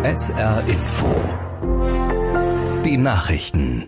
SR Info. Die Nachrichten.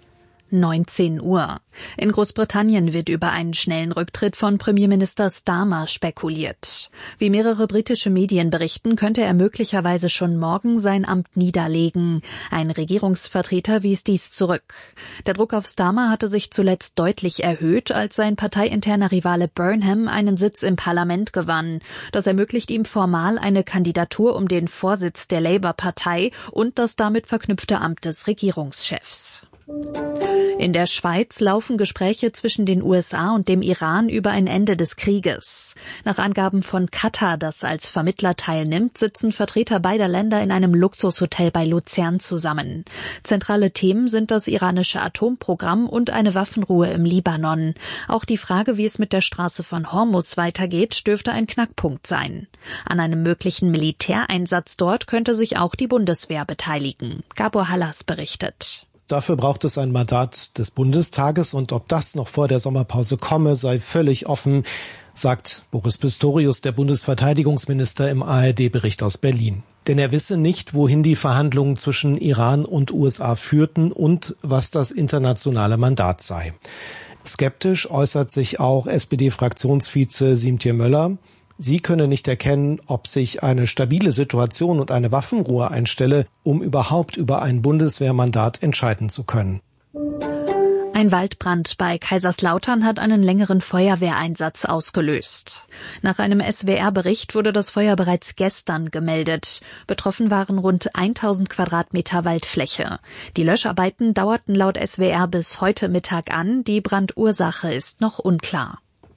19 Uhr. In Großbritannien wird über einen schnellen Rücktritt von Premierminister Starmer spekuliert. Wie mehrere britische Medien berichten, könnte er möglicherweise schon morgen sein Amt niederlegen. Ein Regierungsvertreter wies dies zurück. Der Druck auf Starmer hatte sich zuletzt deutlich erhöht, als sein parteiinterner Rivale Burnham einen Sitz im Parlament gewann. Das ermöglicht ihm formal eine Kandidatur um den Vorsitz der Labour-Partei und das damit verknüpfte Amt des Regierungschefs. In der Schweiz laufen Gespräche zwischen den USA und dem Iran über ein Ende des Krieges. Nach Angaben von Katar, das als Vermittler teilnimmt, sitzen Vertreter beider Länder in einem Luxushotel bei Luzern zusammen. Zentrale Themen sind das iranische Atomprogramm und eine Waffenruhe im Libanon. Auch die Frage, wie es mit der Straße von Hormuz weitergeht, dürfte ein Knackpunkt sein. An einem möglichen Militäreinsatz dort könnte sich auch die Bundeswehr beteiligen. Gabor Hallas berichtet. Dafür braucht es ein Mandat des Bundestages und ob das noch vor der Sommerpause komme, sei völlig offen, sagt Boris Pistorius, der Bundesverteidigungsminister, im ARD-Bericht aus Berlin. Denn er wisse nicht, wohin die Verhandlungen zwischen Iran und USA führten und was das internationale Mandat sei. Skeptisch äußert sich auch SPD-Fraktionsvize Siemtje Möller. Sie könne nicht erkennen, ob sich eine stabile Situation und eine Waffenruhe einstelle, um überhaupt über ein Bundeswehrmandat entscheiden zu können. Ein Waldbrand bei Kaiserslautern hat einen längeren Feuerwehreinsatz ausgelöst. Nach einem SWR-Bericht wurde das Feuer bereits gestern gemeldet. Betroffen waren rund 1000 Quadratmeter Waldfläche. Die Löscharbeiten dauerten laut SWR bis heute Mittag an. Die Brandursache ist noch unklar.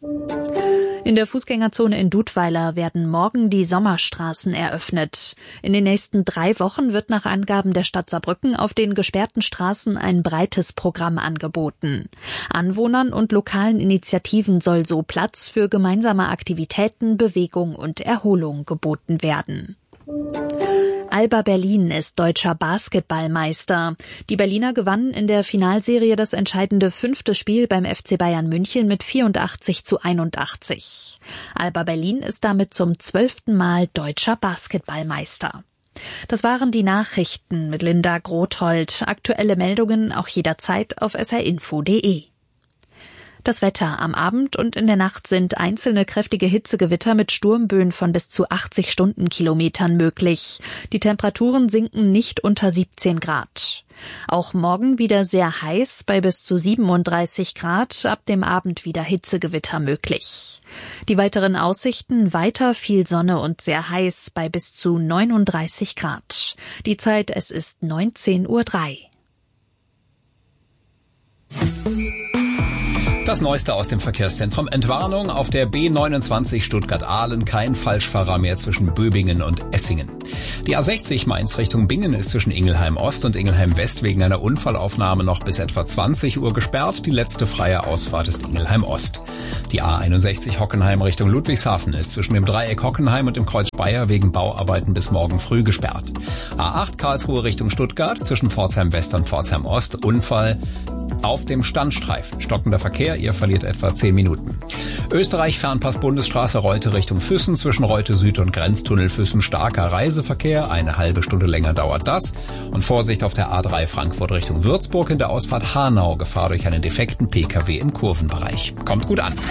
In der Fußgängerzone in Dudweiler werden morgen die Sommerstraßen eröffnet. In den nächsten 3 Wochen wird nach Angaben der Stadt Saarbrücken auf den gesperrten Straßen ein breites Programm angeboten. Anwohnern und lokalen Initiativen soll so Platz für gemeinsame Aktivitäten, Bewegung und Erholung geboten werden. Alba Berlin ist deutscher Basketballmeister. Die Berliner gewannen in der Finalserie das entscheidende 5. Spiel beim FC Bayern München mit 84:81. Alba Berlin ist damit zum 12. Mal deutscher Basketballmeister. Das waren die Nachrichten mit Linda Grothold. Aktuelle Meldungen auch jederzeit auf srinfo.de. Das Wetter: Am Abend und in der Nacht sind einzelne kräftige Hitzegewitter mit Sturmböen von bis zu 80 Stundenkilometern möglich. Die Temperaturen sinken nicht unter 17 Grad. Auch morgen wieder sehr heiß bei bis zu 37 Grad, ab dem Abend wieder Hitzegewitter möglich. Die weiteren Aussichten: weiter viel Sonne und sehr heiß bei bis zu 39 Grad. Die Zeit: es ist 19:03 Uhr. Das Neueste aus dem Verkehrszentrum. Entwarnung auf der B29 Stuttgart-Ahlen. Kein Falschfahrer mehr zwischen Böbingen und Essingen. Die A60 Mainz Richtung Bingen ist zwischen Ingelheim Ost und Ingelheim West wegen einer Unfallaufnahme noch bis etwa 20 Uhr gesperrt. Die letzte freie Ausfahrt ist Ingelheim Ost. Die A61 Hockenheim Richtung Ludwigshafen ist zwischen dem Dreieck Hockenheim und dem Kreuz Speyer wegen Bauarbeiten bis morgen früh gesperrt. A8 Karlsruhe Richtung Stuttgart zwischen Pforzheim West und Pforzheim Ost. Unfall auf dem Standstreifen. Stockender Verkehr, ihr verliert etwa 10 Minuten. Österreich Fernpass Bundesstraße Reute Richtung Füssen zwischen Reute Süd und Grenztunnel Füssen starker Reiseverkehr. Eine halbe Stunde länger dauert das. Und Vorsicht auf der A3 Frankfurt Richtung Würzburg in der Ausfahrt Hanau. Gefahr durch einen defekten Pkw im Kurvenbereich. Kommt gut an.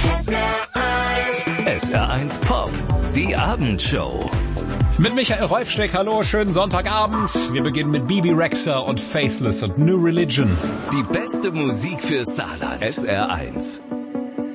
SR1 Pop, die Abendshow. Mit Michael Rolfsteck, hallo, schönen Sonntagabend. Wir beginnen mit Bibi Rexha und Faithless und New Religion. Die beste Musik für Saarland. SR1.